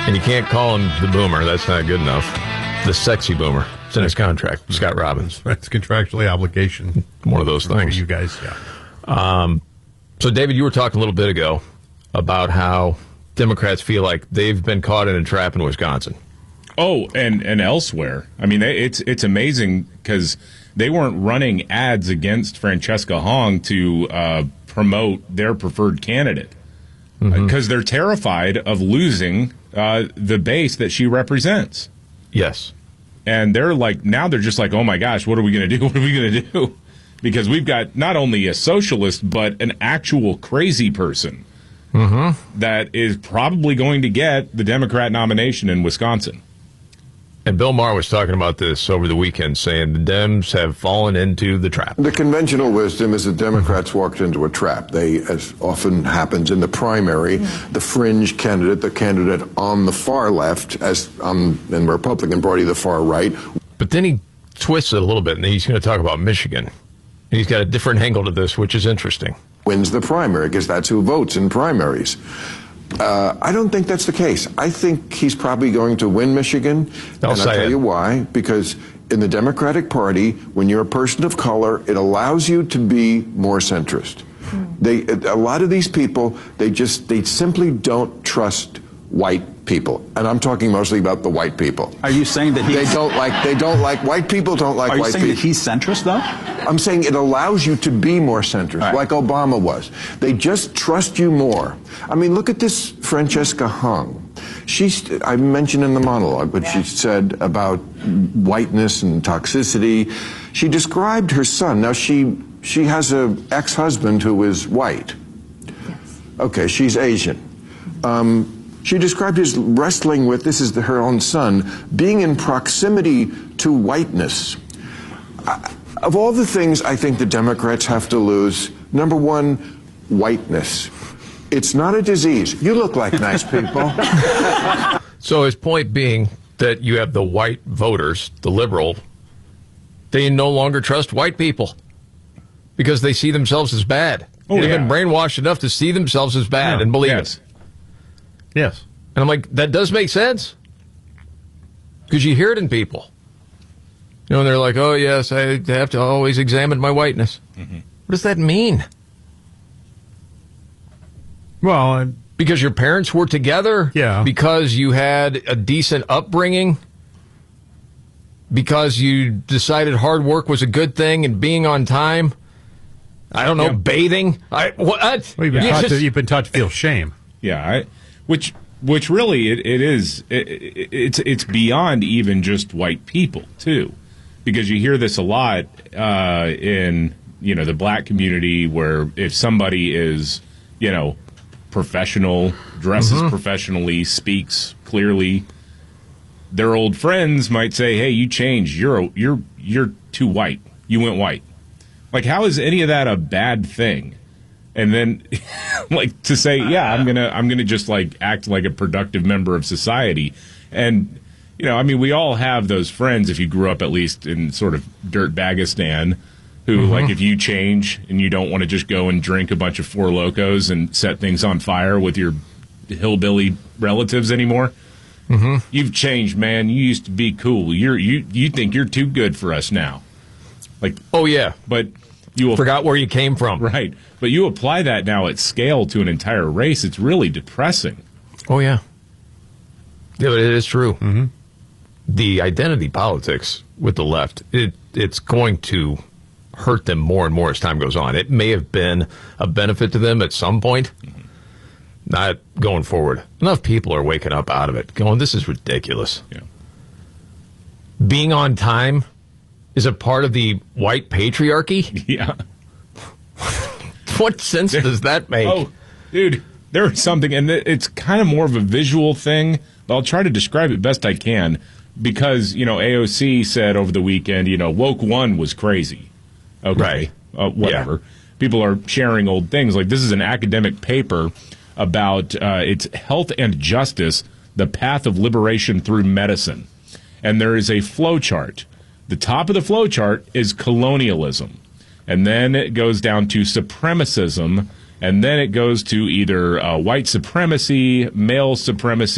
And you can't call him the boomer. That's not good enough. The sexy boomer. It's in his contract. Scott Robbins. It's contractually obligation. One of those things. For you guys, yeah. So, David, you were talking a little bit ago about how Democrats feel like they've been caught in a trap in Wisconsin. Oh, and elsewhere. I mean, it's amazing because they weren't running ads against Francesca Hong to promote their preferred candidate because they're terrified of losing the base that she represents. Yes. And they're like, now they're just like, oh my gosh, what are we going to do? What are we going to do? Because we've got not only a socialist, but an actual crazy person that is probably going to get the Democrat nomination in Wisconsin. And Bill Maher was talking about this over the weekend, saying the Dems have fallen into the trap. The conventional wisdom is that Democrats walked into a trap. They, as often happens in the primary, the fringe candidate, the candidate on the far left, as in the Republican Party, the far right. But then he twists it a little bit, and he's going to talk about Michigan. And he's got a different angle to this, which is interesting. Wins the primary, because that's who votes in primaries. I don't think that's the case. I think he's probably going to win Michigan. I'll tell you why. Because in the Democratic Party, when you're a person of color, it allows you to be more centrist. A lot of these people, they simply don't trust white people, and I'm talking mostly about the white people. Are you saying that they don't like white people? Don't like white people. Are you saying that he's centrist, though? I'm saying it allows you to be more centrist, like Obama was. They just trust you more. I mean, look at this Francesca Hong. I mentioned in the monologue what she said about whiteness and toxicity. She described her son. Now she has an ex-husband who is white. Yes. Okay, she's Asian. She described his wrestling with, this is her own son, being in proximity to whiteness. Of all the things I think the Democrats have to lose, number one, whiteness. It's not a disease. You look like nice people. So his point being that you have the white voters, the liberal, they no longer trust white people because they see themselves as bad. They've been brainwashed enough to see themselves as bad and believe it. Yes. And I'm like, that does make sense. Because you hear it in people. You know, and they're like, oh, yes, I have to always examine my whiteness. What does that mean? Well, because your parents were together? Yeah. Because you had a decent upbringing? Because you decided hard work was a good thing and being on time? I don't know, bathing? What? Well, you've been taught to feel shame. Yeah, which really it's beyond even just white people too, because you hear this a lot in the black community where if somebody is professional, dresses professionally, speaks clearly, their old friends might say, "Hey, you changed. You're too white. You went white." Like, how is any of that a bad thing? And then, like, to say, yeah, I'm gonna just like act like a productive member of society, and I mean, we all have those friends if you grew up at least in sort of Dirtbagistan, who like if you change and you don't want to just go and drink a bunch of Four Locos and set things on fire with your hillbilly relatives anymore, you've changed, man. You used to be cool. You think you're too good for us now. Like, oh yeah, but you forgot where you came from, right? But you apply that now at scale to an entire race, it's really depressing. Oh, yeah. Yeah, but it is true. The identity politics with the left, it's going to hurt them more and more as time goes on. It may have been a benefit to them at some point, not going forward. Enough people are waking up out of it, going, this is ridiculous. Yeah. Being on time is a part of the white patriarchy? Yeah. What sense does that make? Oh, dude, there's something, and it's kind of more of a visual thing, but I'll try to describe it best I can, because, AOC said over the weekend, woke one was crazy. Okay. Right. Whatever. Yeah. People are sharing old things. Like, this is an academic paper about it's Health and Justice, the Path of Liberation Through Medicine. And there is a flow chart. The top of the flow chart is colonialism. And then it goes down to supremacism, and then it goes to either white supremacy, male supremacy,